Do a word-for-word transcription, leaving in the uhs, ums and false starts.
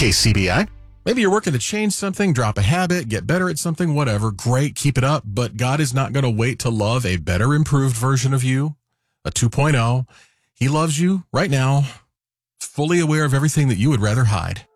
K C B I. Maybe you're working to change something, drop a habit, get better at something, whatever. Great, keep it up. But God is not going to wait to love a better, improved version of you, a two point oh. He loves you right now, fully aware of everything that you would rather hide.